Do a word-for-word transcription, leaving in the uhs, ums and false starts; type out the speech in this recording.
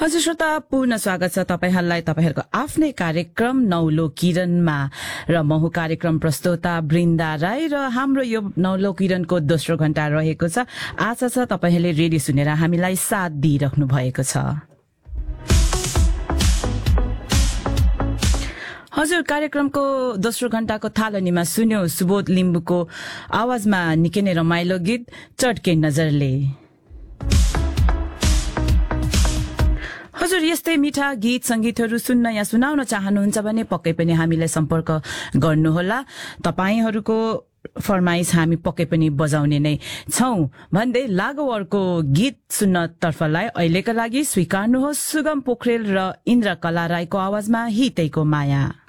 हजुर श्रोता, पूर्ण स्वागत छ तपाईहरुलाई तपाईहरुको आफ्नै कार्यक्रम नौलो किरणमा र महु कार्यक्रम प्रस्तोता बृन्दा राई र हाम्रो यो नौलो किरणको दोस्रो घण्टा रहेको छ। आशा छ तपाईहरुले रेडियो सुनेर हामीलाई साथ दिइराख्नु भएको छ। हजुर, कार्यक्रमको दोस्रो घण्टाको थालनीमा सुन्यो सुबोध लिम्बुको आवाजमा निकै नै रमाइलो गीत चटके नजरले। हजुर, यस्तै मिठा गीत संगीतहरू सुन्न या सुनाउन चाहनुहुन्छ भने पक्कै पनि हामीलाई सम्पर्क गर्नुहोला। तपाईहरुको फरमाइश हामी पक्कै पनि बजाउने नै छौं भन्दै लागौ अर्को गीत सुन्न तर्फलाई अहिलेका लागि स्वीकार्नुहोस् सुगम पोखरेल र इन्द्र कला राईको आवाजमा हितैको माया।